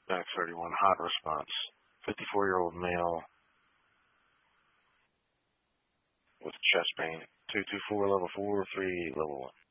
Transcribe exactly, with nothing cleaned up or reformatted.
Back thirty-one, hot response. fifty-four-year-old male with chest pain. two two four level four, three level one.